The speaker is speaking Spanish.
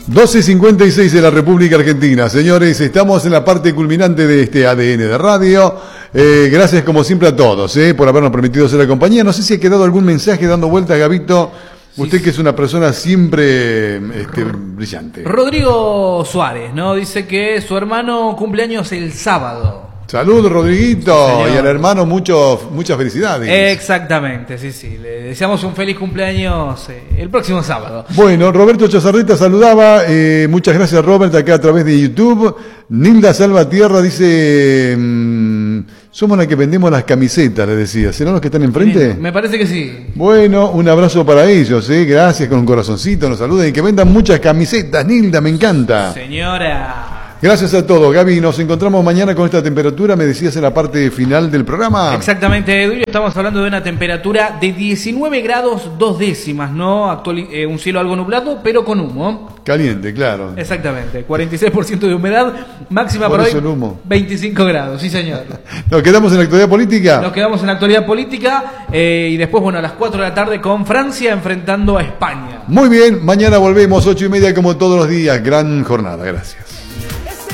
12:56 de la República Argentina. Señores, estamos en la parte culminante de este ADN de radio. Gracias como siempre a todos por habernos permitido ser la compañía. No sé si ha quedado algún mensaje dando vueltas, Gabito. Usted que es una persona siempre brillante. Rodrigo Suárez, ¿no? Dice que su hermano cumpleaños el sábado. Salud, Rodriguito, Señor. y al hermano muchas felicidades. Exactamente, sí. Le deseamos un feliz cumpleaños el próximo sábado. Bueno, Roberto Chazarreta saludaba. Muchas gracias, Robert, acá a través de YouTube. Nilda Salvatierra dice: somos las que vendemos las camisetas, le decía. ¿Serán los que están enfrente? Me parece que sí. Bueno, un abrazo para ellos, gracias, con un corazoncito, nos saluden y que vendan muchas camisetas, Nilda, me encanta. Señora. Gracias a todos, Gaby, nos encontramos mañana con esta temperatura, me decías en la parte final del programa. Exactamente, Edwin, estamos hablando de una temperatura de 19 grados 2 décimas, ¿no? Un cielo algo nublado, pero con humo. Caliente, claro. Exactamente, 46% de humedad, máxima Por para eso hoy, el humo. 25 grados, sí señor. ¿Nos quedamos en la actualidad política? Nos quedamos en la actualidad política y después, bueno, a las 4 de la tarde con Francia enfrentando a España. Muy bien, mañana volvemos 8:30 como todos los días, gran jornada, gracias.